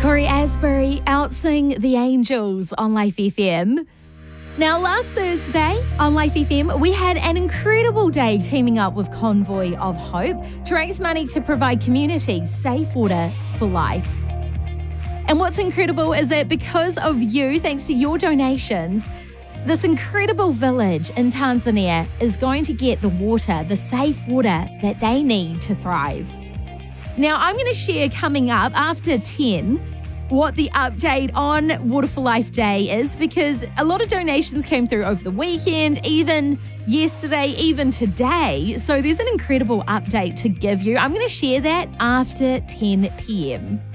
Corey Asbury outsing the Angels on Life FM. Now, last Thursday on Life FM, we had an incredible day teaming up with Convoy of Hope to raise money to provide communities safe water for life. And what's incredible is that because of you, thanks to your donations, this incredible village in Tanzania is going to get the water, the safe water that they need to thrive. Now, I'm going to share coming up after 10 what the update on Water for Life Day is, because a lot of donations came through over the weekend, even yesterday, even today. So there's an incredible update to give you. I'm going to share that after 10 p.m.